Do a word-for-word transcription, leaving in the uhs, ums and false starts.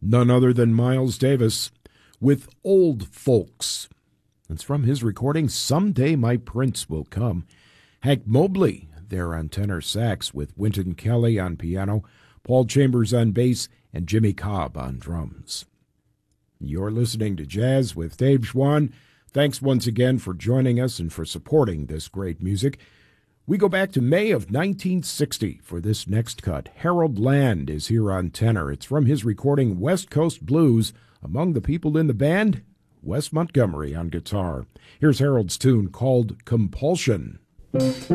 none other than Miles Davis with Old Folks. It's from his recording, Someday My Prince Will Come. Hank Mobley there on tenor sax with Wynton Kelly on piano, Paul Chambers on bass, and Jimmy Cobb on drums. You're listening to Jazz with Dave Schwann. Thanks once again for joining us and for supporting this great music. We go back to May of nineteen sixty for this next cut. Harold Land is here on tenor. It's from his recording West Coast Blues. Among the people in the band, Wes Montgomery on guitar. Here's Harold's tune called Compulsion.